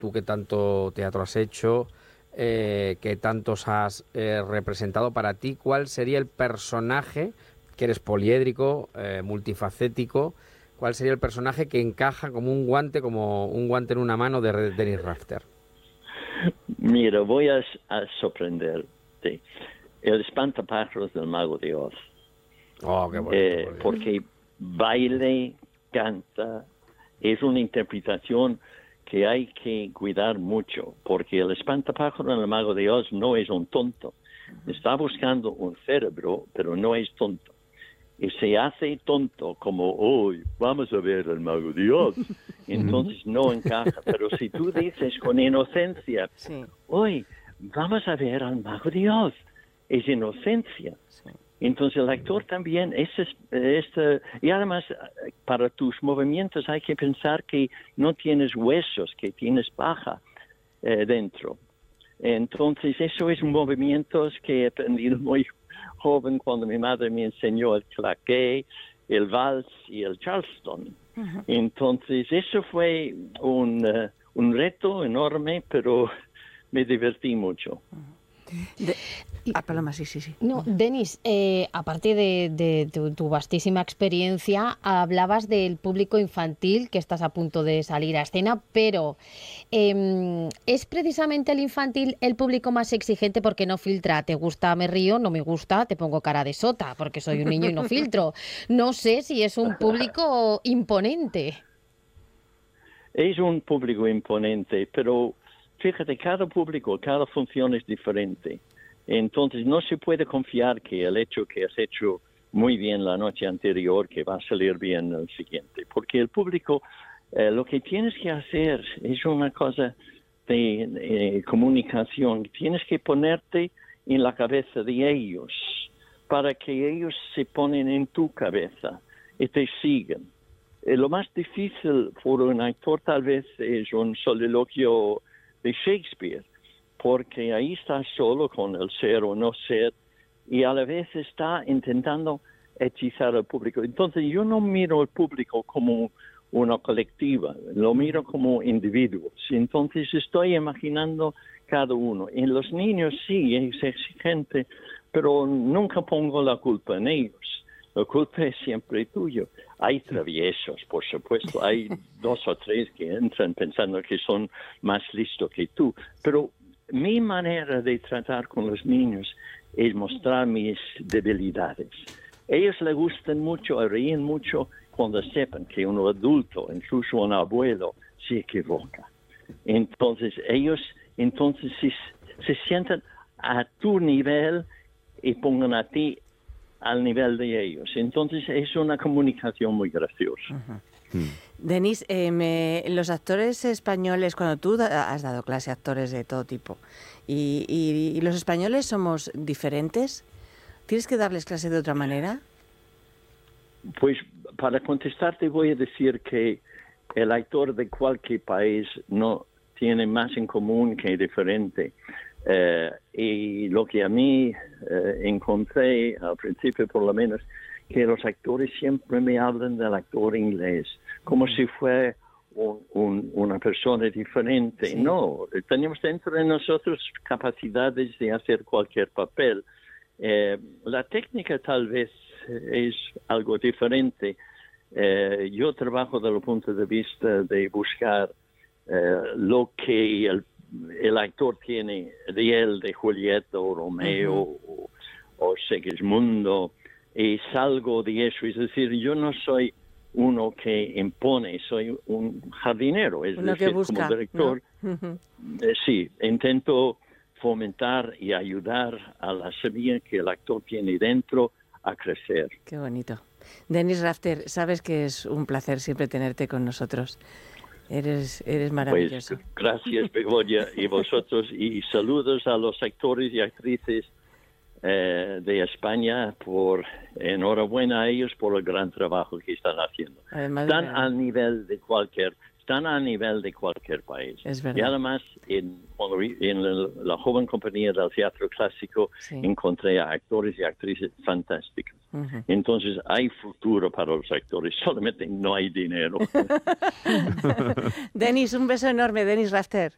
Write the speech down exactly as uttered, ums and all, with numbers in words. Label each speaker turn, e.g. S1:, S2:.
S1: tú que tanto teatro has hecho, eh, que tantos has eh, representado, para ti, ¿cuál sería el personaje, que eres poliédrico, eh, multifacético, cuál sería el personaje que encaja como un guante, como un guante en una mano de Dennis Rafter?
S2: Mira, voy a, a sorprenderte. El espantapájaros del Mago de Oz.
S1: Oh, qué bonito,
S2: eh, porque baile, canta, es una interpretación que hay que cuidar mucho, porque el espantapájaros del Mago de Oz no es un tonto. Está buscando un cerebro, pero no es tonto. Y se hace tonto como, hoy vamos a ver al Mago de Oz. Entonces no encaja. Pero si tú dices con inocencia,
S3: Sí.
S2: hoy vamos a ver al Mago de Oz, es inocencia.
S3: Sí.
S2: Entonces el actor también es, este, y además para tus movimientos hay que pensar que no tienes huesos, que tienes paja eh, dentro. Entonces eso es movimientos que he aprendido muy joven cuando mi madre me enseñó el claqué, el vals y el charleston. Uh-huh. Entonces eso fue un, uh, un reto enorme, pero me divertí mucho.
S3: Uh-huh. De, ah, Paloma, sí, sí, sí.
S4: No, Dennis, eh, aparte de, de tu, tu vastísima experiencia, hablabas del público infantil, que estás a punto de salir a escena, pero eh, ¿es precisamente el infantil el público más exigente porque no filtra? ¿Te gusta, me río, no me gusta, te pongo cara de sota porque soy un niño y no filtro? No sé si es un público imponente.
S2: Es un público imponente, pero fíjate, cada público, cada función es diferente. Entonces no se puede confiar que el hecho que has hecho muy bien la noche anterior, que va a salir bien el siguiente. Porque el público, eh, lo que tienes que hacer es una cosa de eh, comunicación. Tienes que ponerte en la cabeza de ellos para que ellos se ponen en tu cabeza y te sigan. Eh, lo más difícil por un actor tal vez es un soliloquio de Shakespeare, porque ahí está solo con el ser o no ser y a la vez está intentando hechizar al público. Entonces yo no miro al público como una colectiva, lo miro como individuos. Entonces estoy imaginando cada uno. En los niños sí es exigente, pero nunca pongo la culpa en ellos. La culpa es siempre tuyo. Hay traviesos, por supuesto. Hay dos o tres que entran pensando que son más listos que tú. Pero mi manera de tratar con los niños es mostrar mis debilidades. Ellos les gustan mucho, ríen mucho cuando sepan que un adulto, incluso un abuelo, se equivoca. Entonces ellos entonces se, se sientan a tu nivel y pongan a ti al nivel de ellos. Entonces es una comunicación muy graciosa.
S3: Uh-huh. Mm. Denis, eh, me, los actores españoles, cuando tú da, has dado clase a actores de todo tipo, y, y, y los españoles somos diferentes, ¿tienes que darles clase de otra manera?
S2: Pues para contestarte voy a decir que el actor de cualquier país no tiene más en común que diferente. Uh, y lo que a mí uh, encontré al principio, por lo menos, que los actores siempre me hablan del actor inglés, como si fuera un, un, una persona diferente. Sí. No, tenemos dentro de nosotros capacidades de hacer cualquier papel. Uh, la técnica tal vez es algo diferente. Uh, yo trabajo desde el punto de vista de buscar uh, lo que el el actor tiene de él, de Julieta o Romeo uh-huh. o, o Segismundo, y salgo de eso. Es decir, yo no soy uno que impone, soy un jardinero, es
S3: uno
S2: decir,
S3: que busca,
S2: como director,
S3: ¿no? Uh-huh.
S2: eh, sí, intento fomentar y ayudar a la semilla que el actor tiene dentro a crecer.
S3: Qué bonito. Dennis Rafter, sabes que es un placer siempre tenerte con nosotros. Eres, eres maravilloso.
S2: Pues gracias, Begoña, y vosotros, y saludos a los actores y actrices eh, de España, por enhorabuena a ellos por el gran trabajo que están haciendo.
S3: Además,
S2: están al nivel de cualquier, están a nivel de cualquier país.
S3: Es verdad.
S2: Y además, en, en la, la joven compañía del teatro clásico, sí. encontré a actores y actrices fantásticos. Uh-huh. Entonces, hay futuro para los actores, solamente no hay dinero.
S3: Dennis, un beso enorme, Dennis Rafter.